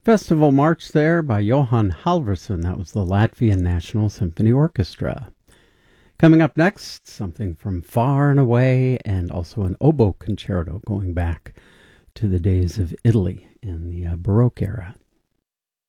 Festival March there by Johan Halvorsen. That was the Latvian National Symphony Orchestra. Coming up next, something from far and away, and also an oboe concerto going back to the days of Italy in the Baroque era.